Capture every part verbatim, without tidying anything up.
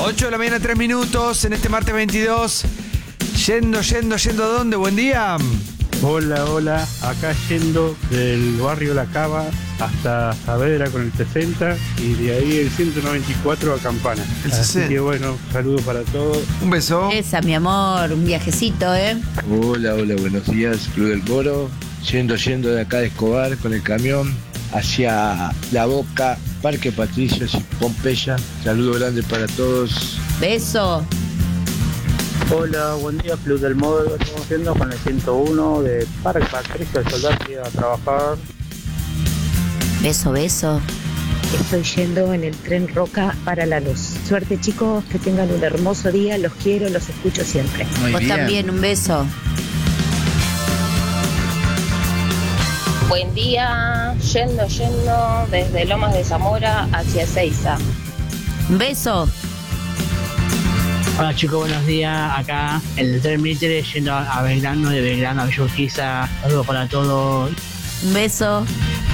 ocho de la mañana, tres minutos, en este martes veintidós. Yendo, yendo, yendo, ¿a dónde? Buen día. Hola, hola. Acá yendo del barrio La Cava hasta Saavedra con el sesenta y de ahí el ciento noventa y cuatro a Campana. El Así sesenta. que bueno, saludos para todos. Un beso. Esa, mi amor, un viajecito, ¿eh? Hola, hola, buenos días, Club del Moro. Yendo, yendo de acá de Escobar con el camión hacia La Boca, Parque Patricios y Pompeya. Saludo grande para todos. Beso. Hola, buen día, Club del Moro. Estamos yendo con el ciento uno de Parque Patricio de Soldar a trabajar. Beso, beso. Estoy yendo en el tren Roca para La Luz. Suerte, chicos, que tengan un hermoso día. Los quiero, los escucho siempre. Muy Vos bien. también, un beso. Buen día, yendo, yendo desde Lomas de Zamora hacia Ezeiza. Un beso. Hola chicos, buenos días. Acá en el tren Mitre yendo a Belgrano, de Belgrano a Villa Urquiza. Saludos para todos. Un beso.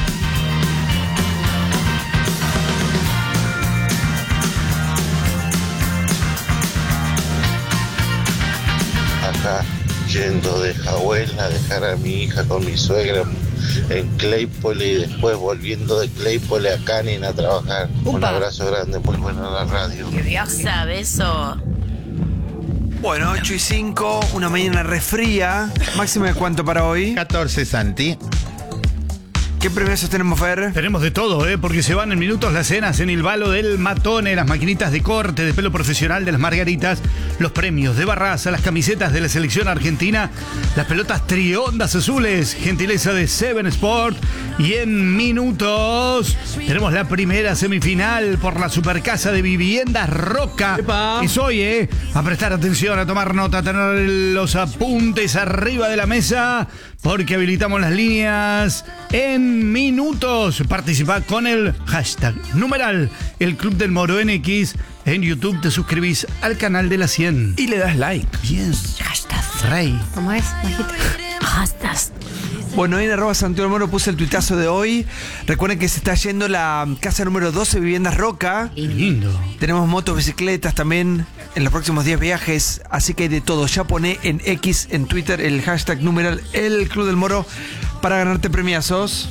Acá yendo de Jahuel a dejar a mi hija con mi suegra en Claypole y después volviendo de Claypole a Canning a trabajar. Un Upa. abrazo grande, muy buena la radio. Que viaja, beso. Bueno, ocho y cinco, una mañana refría. ¿Máxima de cuánto para hoy? catorce, Santi. ¿Qué premios tenemos, Fer? Tenemos de todo, ¿eh? Porque se van en minutos las cenas en el Balo del Matone, las maquinitas de corte de pelo profesional de las Margaritas, los premios de Barraza, las camisetas de la selección argentina, las pelotas triondas azules, gentileza de Seven Sport. Y en minutos tenemos la primera semifinal por la Supercasa de Viviendas Roca. ¡Epa! Es hoy, ¿eh? A prestar atención, a tomar nota, a tener los apuntes arriba de la mesa, porque habilitamos las líneas en minutos. Participa con el hashtag numeral El Club del Moro en X. En YouTube te suscribís al canal de la cien. Y le das like. Bien. Hashtag. Rey. ¿Cómo es, Majito? Hashtag. Bueno, hoy en arroba Santiago del Moro puse el tuitazo de hoy. Recuerden que se está yendo la casa número doce, Viviendas Roca. Lindo. Tenemos motos, bicicletas también en los próximos diez viajes. Así que hay de todo. Ya poné en X, en Twitter, el hashtag numeral El Club del Moro para ganarte premiazos.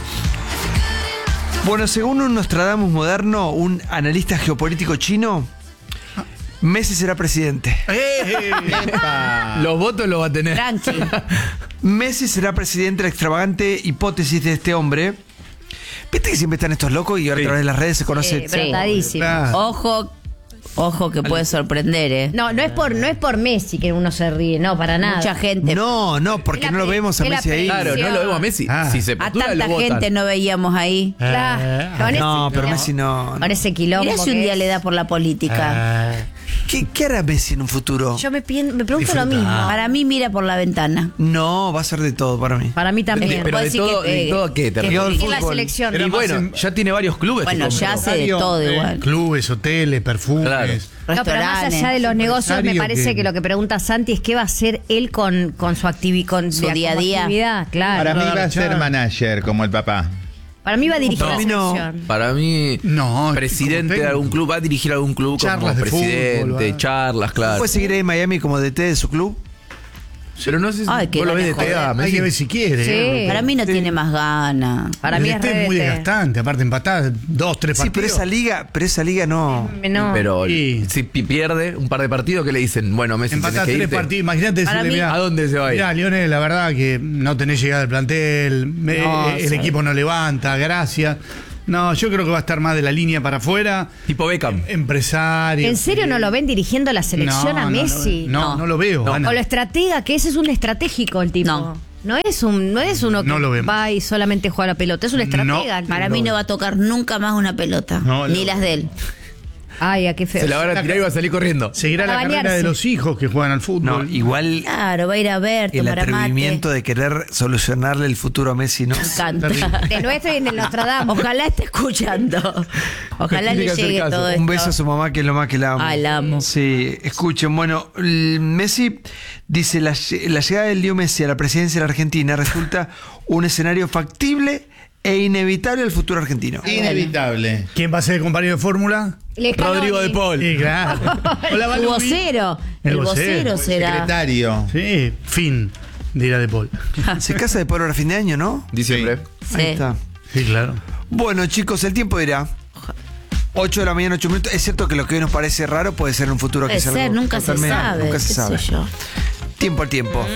Bueno, según un Nostradamus moderno, un analista geopolítico chino, Messi será presidente. ¡Eh! Los votos los va a tener. Tranqui. Messi será presidente, la extravagante hipótesis de este hombre. Viste que siempre están estos locos y ahora Sí. a través de las redes se conoce. Eh, Brotadísimo. Claro. Ojo, ojo que puede sorprender, ¿eh? No, no es por no es por Messi que uno se ríe, no, para nada. Mucha gente. No, no, porque Es la no lo pre- vemos a es la Messi ahí. Claro, no lo vemos a Messi. Ah. Si se A postula, tanta lo votan. gente no veíamos ahí. Claro, con ese No, pero quilombo- Messi no. Con ese quilombo. Mirá si un que día es. le da por la política. ¿Qué, qué hará Messi en un futuro? Yo me, pien- me pregunto Disfruta. lo mismo. Para mí mira por la ventana. No, va a ser de todo para mí. Para mí también. Pero Puedo de decir todo, que de pegue. todo qué, te que Llegado el en la fútbol. selección. Era Y más bueno, en- ya tiene varios clubes. Bueno, que ya compró. hace de todo igual. Clubes, hoteles, perfumes. Claro. No, pero más Restaurantes. allá de los negocios, me empresario parece que- que... lo que pregunta Santi es qué va a hacer él con, con su actividad, con Su de- día a como día. actividad, claro. Para Para, mí va a ser Char. manager como el papá. mí va a dirigir Para la mí no. selección. Para mí, No, presidente como de algún técnico. club, va a dirigir algún club Charlas como de presidente, fútbol, va. charlas, claro. ¿Puede seguir ahí en Miami como D T de su club? Pero no sé si Ay, qué vos lo ves de ganas, T A, joder. Hay Messi. que ver si quiere. Sí. ¿eh? Para mí no tiene más ganas. Para mí El es D T es muy re D T. desgastante, aparte empatar dos, tres Sí, pero partidos. esa liga, pero esa liga no. No. Pero Y- si pi- pierde un par de partidos, ¿qué le dicen? Bueno, Messi, tenés Empatar que tres irte. partidos. Imagínate Para decirle, mí- mirá, ¿A dónde se va a ir? mirá, Lionel, la verdad que no tenés llegada al plantel, me- No, el sí. equipo no levanta, gracias. No, yo creo que va a estar más de la línea para afuera. Tipo Beckham. Empresario. ¿En serio no lo ven dirigiendo la selección No, a no, Messi? No, no, No. no lo veo. No. Ana. O lo estratega, que ese es un estratégico el tipo. No. No es un, no es uno que No lo vemos. va y solamente juega la pelota, es un estratega. No. Para mí no va a tocar nunca más una pelota. No, ni no. las de él. Ay, a qué feo. Se la van a tirar y va a salir corriendo. Seguirá la A carrera bañarse. de los hijos que juegan al No, fútbol. igual Claro, va a ir a ver, el tomar mate. atrevimiento de querer solucionarle el futuro a Messi, ¿no? Me encanta. De nuestro y en el Nostradamus. Ojalá esté escuchando. Ojalá Tiene le que hacer llegue caso. todo esto. Un beso a su mamá, que es lo más que la amo. Ay, la amo. Sí, escuchen, bueno, el Messi dice, la, lle- la llegada del Leo Messi a la presidencia de la Argentina resulta un escenario factible e inevitable el futuro argentino. Inevitable. ¿Quién va a ser el compañero de fórmula? Lescanoni. Rodrigo de Paul. Sí, claro. Hola, El Balumi. vocero. El El vocero. vocero será. Secretario. Sí, fin, dirá de Paul. Se casa de Paul ahora a fin de año, ¿no? Diciembre. Sí. Ahí está. Sí, claro. Bueno, chicos, el tiempo dirá. ocho de la mañana, ocho minutos. Es cierto que lo que hoy nos parece raro puede ser en un futuro Puede que sea ser, algo nunca se totalmente- sabe. Nunca se qué sabe. sé yo. Tiempo al tiempo.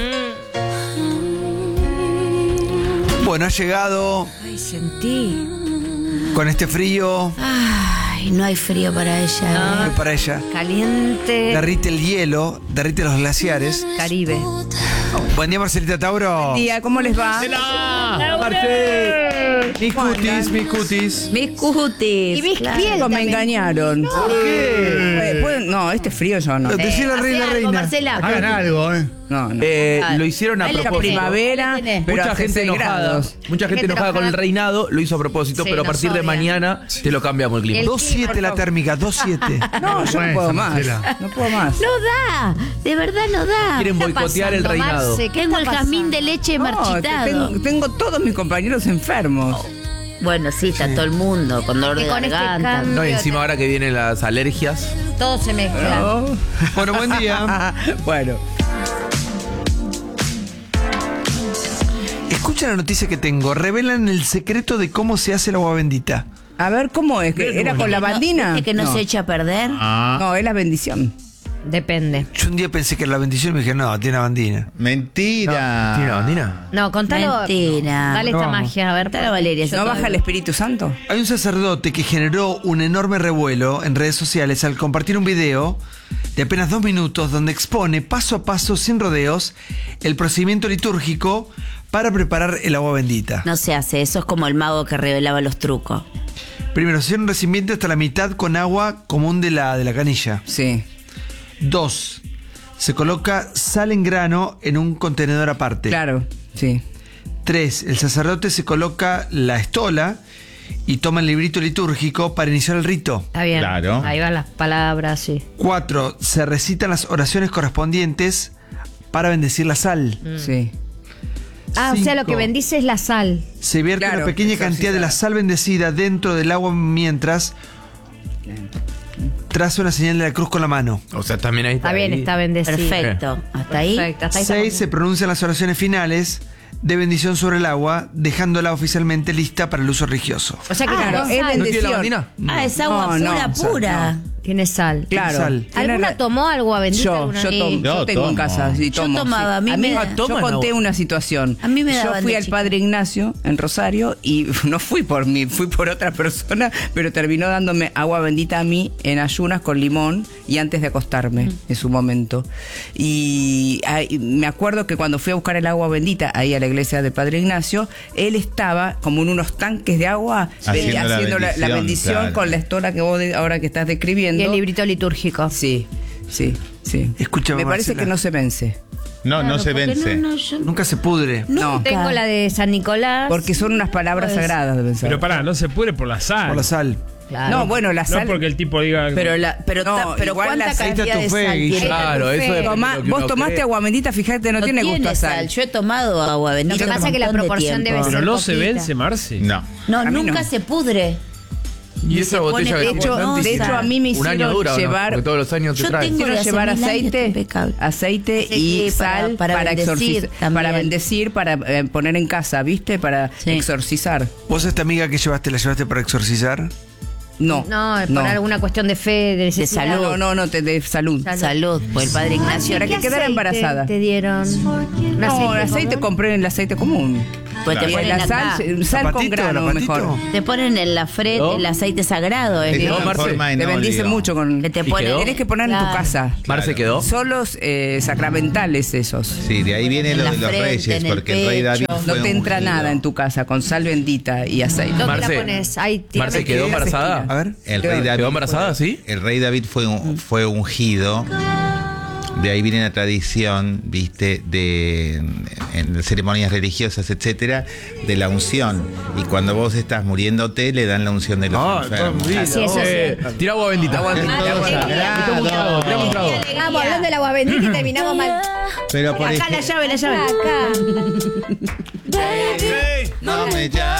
Bueno, ha llegado Ay, sentí. con este frío. Ay, no hay frío para ella. ¿eh? Para ella. Caliente. Derrite el hielo, derrite los glaciares. Caribe. Buen día, Marcelita Tauro. Día, ¿cómo les va? Mis cutis, mis cutis. Mis cutis. Y mis claro. piel Me también. engañaron. ¿Por qué? Eh, pueden- No, este frío yo no. Decí la Hace reina, algo, reina. Marcela. Hagan algo, ¿eh? No, no. Eh, Ah, lo hicieron a ahí lo propósito. tenés. Primavera, Ahí tenés. pero Mucha hace gente seis enojada. grados. Mucha gente Gente enojada con el enojada. reinado, lo hizo a propósito, Sí, pero a nos partir de odian. mañana te lo cambiamos el clima. El- dos siete la térmica, dos siete. No, yo no Bueno, puedo más. Marcela. No puedo más. No da. De verdad no da. Quieren ¿Qué está boicotear el pasando, reinado. Marce? ¿Qué Tengo el está jazmín pasando? de leche No, marchitado. tengo, tengo todos mis compañeros enfermos. Bueno, sí, está todo el mundo con dolor Que de con este garganta. cambio- No, y encima ahora que vienen las alergias. Todo se mezcla. No. Bueno, buen día. Bueno, Escucha la noticia que tengo. Revelan el secreto de cómo se hace el agua bendita. a ver, ¿cómo es? ¿Que ¿Era con la No, bandina? ¿viste que no, se echa a perder? No, es la bendición. Depende. Yo un día pensé que era la bendición y me dije, no, tiene una bandina. Mentira. ¿Tiene la bandina? No, contalo. Mentira. Dale esta No. magia, a ver. Contalo, Valeria. ¿No baja el Espíritu Santo? Hay un sacerdote que generó un enorme revuelo en redes sociales al compartir un video de apenas dos minutos donde expone paso a paso, sin rodeos, el procedimiento litúrgico para preparar el agua bendita. No se hace, eso es como el mago que revelaba los trucos. Primero, se llena un recipiente hasta la mitad con agua común de la, de la canilla. Sí. Dos, se coloca sal en grano en un contenedor aparte. Claro, sí. Tres, el sacerdote se coloca la estola y toma el librito litúrgico para iniciar el rito. Está bien. Claro. Ahí van las palabras, sí. Cuatro, se recitan las oraciones correspondientes para bendecir la sal. Sí. Ah, o sea, lo Cinco. que bendice es la sal. Se vierte Claro, una pequeña exorcizar. cantidad de la sal bendecida dentro del agua mientras traza una señal de la cruz con la mano. O sea, también ahí Está bien, ahí. está bendecido. Perfecto. Hasta ahí. Perfecto. Hasta ahí Seis, estamos se pronuncian las oraciones finales de bendición sobre el agua, dejándola oficialmente lista para el uso religioso. O sea que Claro, claro, es ¿No tiene la bendición. bandina? Ah, es agua No, pura, no, pura. tiene sal. Claro. Sal. Tiene ¿Alguna ra- tomó agua bendita? Yo, alguna yo, vez? tomo, yo Yo tengo en tomo. casa, sí, Yo tomo. tomaba, a mí me da- yo toman conté agua. una situación. A mí me Yo daban fui de al chica. Padre Ignacio en Rosario y no fui por mí, fui por otra persona, pero terminó dándome agua bendita a mí en ayunas con limón y antes de acostarme en su momento. Y ay, me acuerdo que cuando fui a buscar el agua bendita ahí a la iglesia del Padre Ignacio, él estaba como en unos tanques de agua Haciendo eh, la haciendo la, la bendición, bendición claro. con la estola que vos de- ahora que estás describiendo. Y el librito litúrgico. Sí, sí, sí. Escúchame, Me parece Marcela. que no se vence. No, no se Porque vence. No, no, yo- Nunca se pudre. No, Tengo la de San Nicolás. porque son unas palabras Pues- sagradas, deben ser. Pero pará, no se pudre por la sal. Por la sal. Claro. No, bueno, la No sal. porque el tipo diga. Pero, la, pero, No, ta- pero igual ¿cuánta la aceite cantidad tu de fe, sal Guille. tiene? Claro, eso depende Tomá- de lo que vos uno tomaste cree. agua bendita, fíjate, no, tiene gusto a sal. Yo he tomado agua bendita. Lo que un pasa es que la montón de proporción tiempo. debe ser Pero no se poquita. vence, Marce. No. No, A mí nunca no. se pudre. Y se esa pone- botella de que hecho- compró de Santi, hecho, a mí me un año hicieron dura, ¿o no? llevar- Porque todos los años se Yo trae. tengo Quiero de hace llevar mil años, aceite, impecable. aceite Sí, y para- sal para para, bendecir exorcizar, también. para bendecir, para eh, poner en casa, ¿viste? Para Sí. exorcizar. ¿Vos esta amiga que llevaste, la llevaste para exorcizar? No. No, por alguna cuestión de fe, de necesidad. salud. No, no, no, te- de salud. Salud. Salud, pues el padre Ignacio. Para ¿Qué que quedara aceite embarazada. Te dieron. ¿Un No, el aceite común? compré en el aceite común. Pues te Y ponen la acá. sal, sal con ¿Zapatito, grano zapatito? mejor. Te ponen en la frente ¿No? el aceite sagrado. Se ¿eh? No, Marce, transforma en Te bendice óleo. mucho con. Que te ¿Y ponen. quedó? Tenés que poner en tu Claro. casa. Mar se quedó. Son los eh, sacramentales esos. Sí, de ahí viene En lo la de los frente, reyes, en el porque el rey David pecho. fue No te entra ungido. nada en tu casa con sal bendita y aceite. ¿Dónde Marce, la pones? Ahí tiene Marce que- quedó las embarazada. esquinas. A ver. El rey ¿Quedó David embarazada, fue, sí? El rey David fue, un- fue ungido. De ahí viene la tradición, viste, de en ceremonias religiosas, etcétera, de la unción. Y cuando vos estás muriéndote, le dan la unción de los Ah, enfermos. toda mi vida. Sí, eso Eh, sí. tira agua bendita. Agua Es bendita, todo agua bendita. sagrado. Tirame un trago. Vamos hablando del agua bendita y terminamos mal. Pero por Acá la ejemplo, llave, la llave. Acá. no me llames.